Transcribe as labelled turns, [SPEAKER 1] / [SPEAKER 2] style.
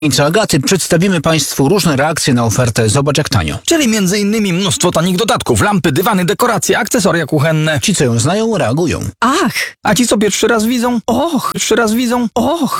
[SPEAKER 1] Co Agaty, przedstawimy Państwu różne reakcje na ofertę Zobacz jak tanio.
[SPEAKER 2] Czyli m.in. mnóstwo tanich dodatków, lampy, dywany, dekoracje, akcesoria kuchenne.
[SPEAKER 1] Ci, co ją znają, reagują.
[SPEAKER 3] Ach,
[SPEAKER 2] A ci, co pierwszy raz widzą? Och, pierwszy raz widzą? Och.